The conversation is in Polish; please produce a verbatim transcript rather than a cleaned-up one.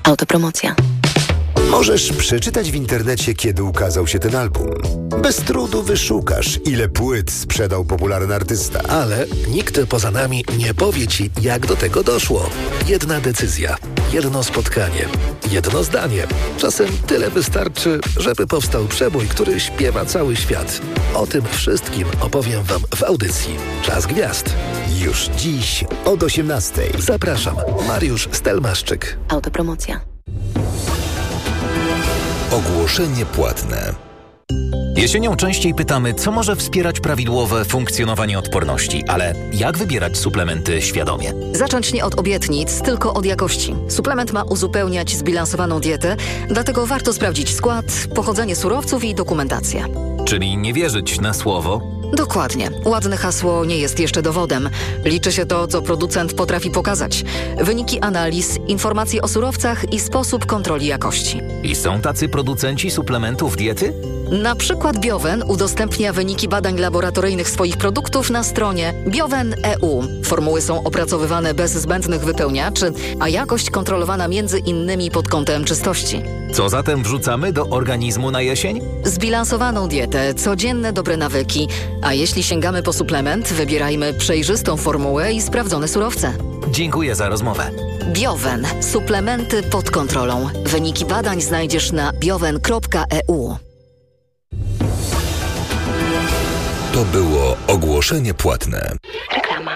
Autopromocja. Możesz przeczytać w internecie, kiedy ukazał się ten album. Bez trudu wyszukasz, ile płyt sprzedał popularny artysta. Ale nikt poza nami nie powie Ci, jak do tego doszło. Jedna decyzja, jedno spotkanie, jedno zdanie. Czasem tyle wystarczy, żeby powstał przebój, który śpiewa cały świat. O tym wszystkim opowiem Wam w audycji Czas Gwiazd. Już dziś od osiemnastej. Zapraszam, Mariusz Stelmaszczyk. Autopromocja. Ogłoszenie płatne. Jesienią częściej pytamy, co może wspierać prawidłowe funkcjonowanie odporności, ale jak wybierać suplementy świadomie? Zacząć nie od obietnic, tylko od jakości. Suplement ma uzupełniać zbilansowaną dietę, dlatego warto sprawdzić skład, pochodzenie surowców i dokumentację. Czyli nie wierzyć na słowo? Dokładnie. Ładne hasło nie jest jeszcze dowodem. Liczy się to, co producent potrafi pokazać. Wyniki analiz, informacje o surowcach i sposób kontroli jakości. I są tacy producenci suplementów diety? Na przykład Biowen udostępnia wyniki badań laboratoryjnych swoich produktów na stronie Biowen kropka e u. Formuły są opracowywane bez zbędnych wypełniaczy, a jakość kontrolowana między innymi pod kątem czystości. Co zatem wrzucamy do organizmu na jesień? Zbilansowaną dietę, codzienne dobre nawyki, a jeśli sięgamy po suplement, wybierajmy przejrzystą formułę i sprawdzone surowce. Dziękuję za rozmowę. Biowen. Suplementy pod kontrolą. Wyniki badań znajdziesz na biowen kropka e u. To było ogłoszenie płatne. Reklama.